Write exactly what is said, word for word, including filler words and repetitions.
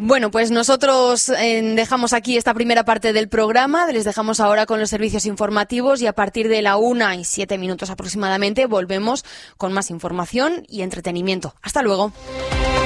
Bueno, pues nosotros eh, dejamos aquí esta primera parte del programa, les dejamos ahora con los servicios informativos y a partir de la una y siete minutos aproximadamente volvemos con más información y entretenimiento. Hasta luego.